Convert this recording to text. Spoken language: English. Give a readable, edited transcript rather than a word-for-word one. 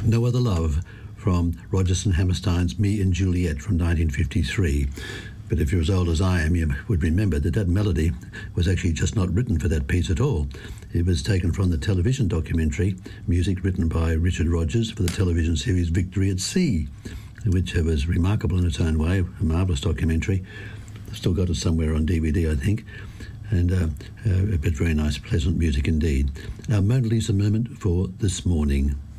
No Other Love from Rodgers and Hammerstein's Me and Juliet from 1953. But if you're as old as I am, you would remember that that melody was actually just not written for that piece at all. It was taken from the television documentary, music written by Richard Rodgers for the television series Victory at Sea, which was remarkable in its own way, a marvellous documentary. I've still got it somewhere on DVD, I think. And but very nice, pleasant music indeed. Our Mona Lisa moment for this morning.